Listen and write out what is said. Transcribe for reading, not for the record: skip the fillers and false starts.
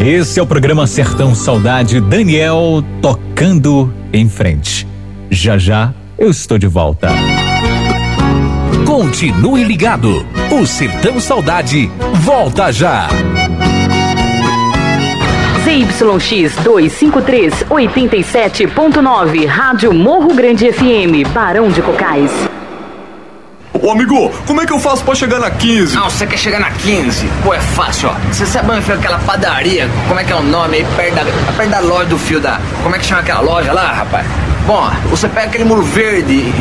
Esse é o programa Sertão Saudade, Daniel tocando em frente. Já já eu estou de volta. Continue ligado, o Sertão Saudade volta já. ZYX 253, 87.9, Rádio Morro Grande FM, Barão de Cocais. Ô amigo, como é que eu faço pra chegar na 15? Não, você quer chegar na 15? Pô, é fácil, ó. Você sabe onde fica aquela padaria? Como é que é o nome aí? Perto da loja do fio da... Como é que chama aquela loja lá, rapaz? Bom, você pega aquele muro verde